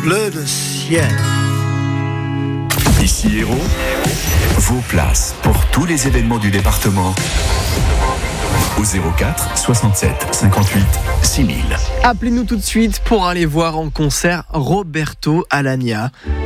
bleu de ciel. Ici Hérault, vos places pour tous les événements du département au 04 67 58 6000. Appelez-nous tout de suite pour aller voir en concert Roberto Alagna.